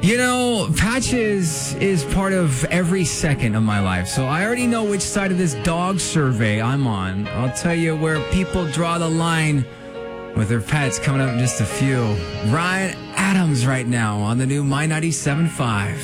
Patches is part of every second of my life, so I already know which side of this dog survey I'm on. I'll tell you where people draw the line with their pets coming up in just a few. Ryan Adams right now on the new My 97.5.